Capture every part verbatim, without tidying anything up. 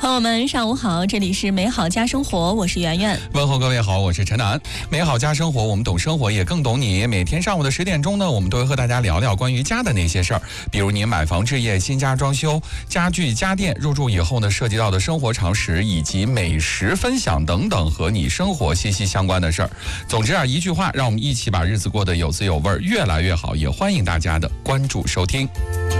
朋友们上午好，这里是美好家生活，我是圆圆。 问候各位好，我是陈楠。美好家生活，我们懂生活也更懂你。每天上午的十点钟呢，我们都会和大家聊聊关于家的那些事儿，比如您买房置业、新家装修、家具家电入住以后呢，涉及到的生活常识以及美食分享等等和你生活息息相关的事儿。总之啊，一句话，让我们一起把日子过得有滋有味，越来越好。也欢迎大家的关注收听。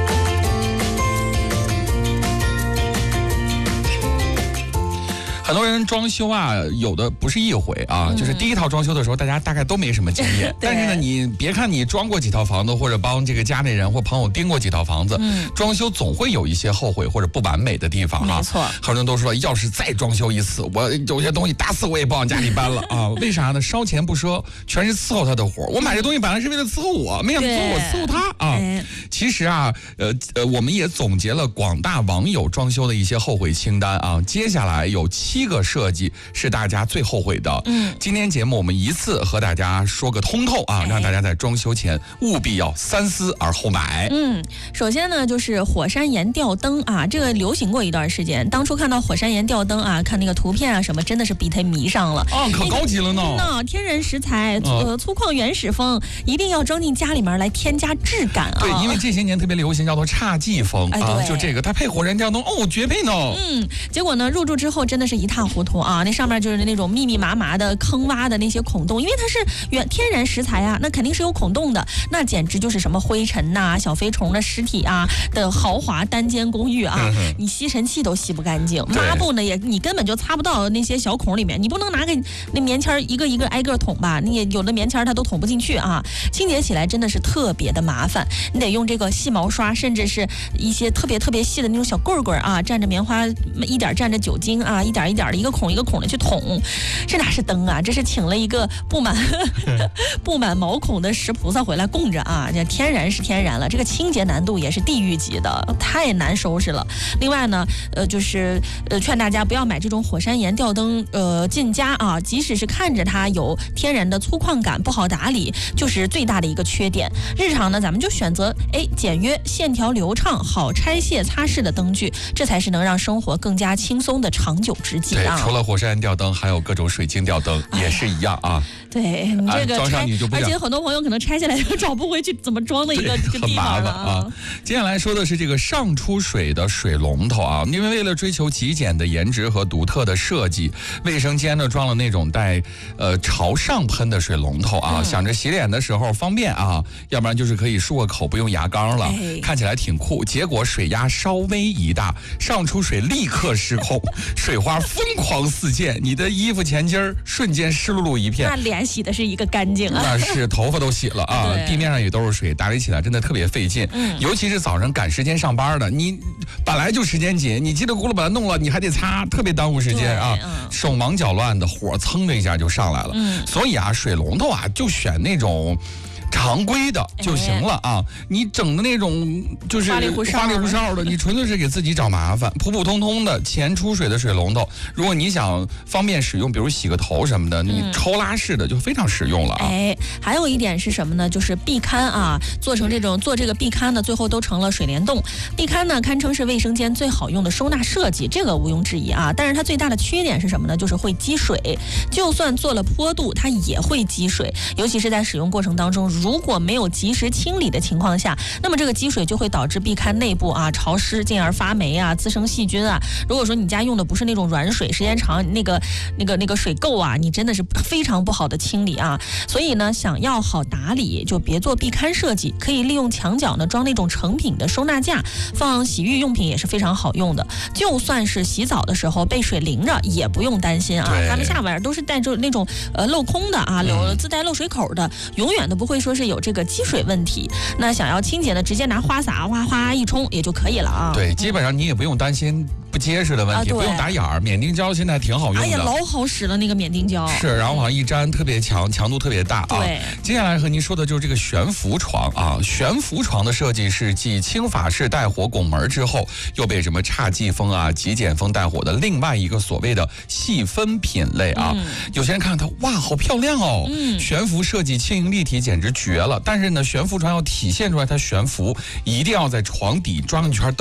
很多人装修啊，有的不是一回啊，嗯、就是第一套装修的时候，大家大概都没什么经验。但是呢，你别看你装过几套房子，或者帮这个家里人或朋友盯过几套房子，嗯、装修总会有一些后悔或者不完美的地方哈。 没错， 很多人都说，要是再装修一次，我有些东西打死我也不往家里搬了啊。为啥呢？烧钱不赊，全是伺候他的活。我买这东西本来是为了伺候我，没想到伺候我伺候他啊。其实啊，呃呃，我们也总结了广大网友装修的一些后悔清单啊。接下来有七个设计是大家最后悔的。嗯，今天节目我们一次和大家说个通透啊，让大家在装修前务必要三思而后买。 嗯，首先呢就是火山岩吊灯啊，这个流行过一段时间。当初看到火山岩吊灯啊，看那个图片啊什么，真的是被它迷上了。 啊，可高级了呢！ 那天然石材，呃，粗犷原始风，一定要装进家里面来添加质感啊。 对，因为这些年特别流行叫做侘寂风啊，哎、就这个它配火山吊灯，哦，绝配呢。 嗯，结果呢入住之后真的是一塌糊涂啊，那上面就是那种密密麻麻的坑洼的那些孔洞，因为它是原天然石材啊，那肯定是有孔洞的，那简直就是什么灰尘呐、啊、小飞虫的尸体啊的豪华单间公寓啊，嗯、你吸尘器都吸不干净，抹布呢也你根本就擦不到那些小孔里面，你不能拿个那棉签一个一个挨个捅吧，你也有的棉签它都捅不进去啊，清洁起来真的是特别的麻烦，你得用这个细毛刷，甚至是一些特别特别细的那种小棍棍啊，蘸着棉花一点蘸着酒精啊，一点一点的一个孔一个孔的去捅，这哪是灯啊，这是请了一个布满布满毛孔的石菩萨回来供着啊，这天然是天然了，这个清洁难度也是地狱级的，太难收拾了。另外呢，呃，就是呃劝大家不要买这种火山岩吊灯呃进家啊，即使是看着它有天然的粗犷感，不好打理，就是最大的一个缺点。日常呢，咱们就选择哎简约、线条流畅、好拆卸擦拭的灯具，这才是能让生活更加轻松的长久之计啊。 对，除了火山岩吊灯，还有各种水晶吊灯，哎、也是一样啊。 对你这个、 啊、装上你就不， 而且很多朋友可能拆下来就找不回去怎么装的一个这个地方了啊。 接下来说的是这个上出水的水龙头啊，因为为了追求极简的颜值和独特的设计，卫生间呢装了那种带呃朝上喷的水龙头啊，嗯、想着洗脸的时候方便啊，要不然就是可以漱个口不用牙缸了，哎、看起来挺酷。结果水压稍微一大，上出水立刻失控，水花疯狂四溅，你的衣服前襟儿瞬间湿漉漉一片。 那脸洗的是一个干净啊， 那是头发都洗了啊，地面上也都是水，打理起来真的特别费劲。嗯、尤其是早上赶时间上班的，你本来就时间紧，你叽里咕噜把它弄了，你还得擦，特别耽误时间啊，嗯、手忙脚乱的，火蹭的一下就上来了。嗯、所以啊，水龙头啊就选那种常规的就行了啊！哎、你整的那种就是花里胡哨的，你纯粹是给自己找麻烦。普普通通的前出水的水龙头，如果你想方便使用，比如洗个头什么的，你抽拉式的就非常实用了啊！ 哎，还有一点是什么呢？就是壁龛啊，做成这种做这个壁龛呢，最后都成了水帘洞。壁龛呢，堪称是卫生间最好用的收纳设计，这个毋庸置疑啊。但是它最大的缺点是什么呢？就是会积水，就算做了坡度，它也会积水，尤其是在使用过程当中。如果没有及时清理的情况下，那么这个积水就会导致壁龛内部啊潮湿，进而发霉啊，滋生细菌啊。如果说你家用的不是那种软水，时间长那个那个那个水垢啊，你真的是非常不好的清理啊。所以呢，想要好打理，就别做壁龛设计，可以利用墙角呢装那种成品的收纳架，放洗浴用品也是非常好用的。就算是洗澡的时候被水淋着，也不用担心啊。他们下边都是带着那种呃镂空的啊，有自带漏水口的，永远都不会说是有这个积水问题。那想要清洁呢，直接拿花洒哗哗一冲也就可以了啊。 对，基本上你也不用担心不结实的问题，啊、不用打眼儿。免定胶现在挺好用的， 哎呀，老好使了那个免定胶。 是，然后往上一粘，特别强，强度特别大啊。 对， 接下来和您说的就是这个悬浮床啊。悬浮床的设计是继轻法式带火拱门之后，又被什么侘寂风啊、极简风带火的另外一个所谓的细分品类啊。嗯、有些人看它，哇，好漂亮哦！嗯，悬浮设计轻盈立体，简直绝了。但是呢，悬浮床要体现出来它悬浮，一定要在床底装一圈